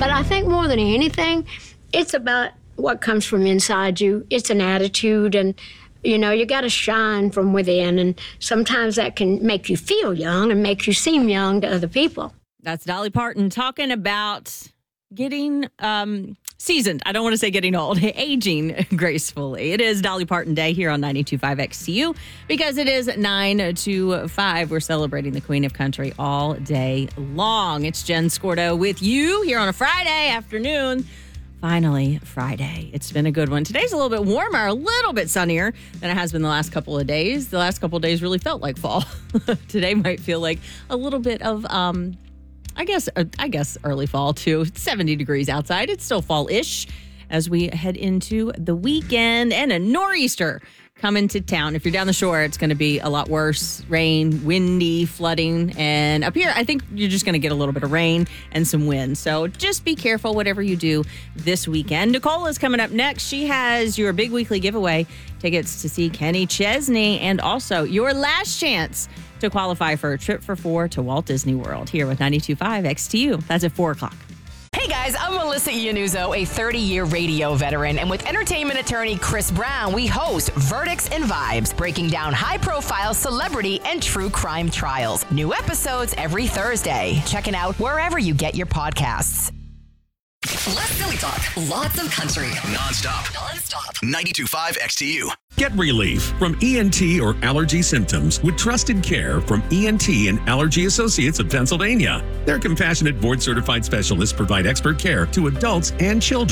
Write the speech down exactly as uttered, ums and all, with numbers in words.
But I think more than anything, it's about what comes from inside you. It's an attitude, and you know, you got to shine from within, and sometimes that can make you feel young and make you seem young to other people. That's Dolly Parton talking about getting um, seasoned. I don't want to say getting old, aging gracefully. It is Dolly Parton Day here on ninety-two point five X T U because it is nine to five. We're celebrating the Queen of Country all day long. It's Jen Scordo with you here on a Friday afternoon. Finally, Friday. It's been a good one. Today's a little bit warmer, a little bit sunnier than it has been the last couple of days. The last couple of days really felt like fall. Today might feel like a little bit of, um, I guess, uh, I guess early fall too. It's seventy degrees outside. It's still fall-ish as we head into the weekend and a nor'easter coming to town. If you're down the shore, it's going to be a lot worse. Rain, windy, flooding. And up here, I think you're just going to get a little bit of rain and some wind. So just be careful whatever you do this weekend. Nicole is coming up next. She has your big weekly giveaway, tickets to see Kenny Chesney, and also your last chance to qualify for a trip for four to Walt Disney World here with ninety-two point five X T U. That's at four o'clock. Hey guys, I'm Melissa Iannuzzo, a thirty-year radio veteran, and with entertainment attorney Chris Brown, we host Verdicts and Vibes, breaking down high-profile celebrity and true crime trials. New episodes every Thursday. Check it out wherever you get your podcasts. Less silly talk, lots of country. Non-stop. Non-stop. ninety-two point five X T U. Get relief from E N T or allergy symptoms with trusted care from E N T and Allergy Associates of Pennsylvania. Their compassionate board-certified specialists provide expert care to adults and children.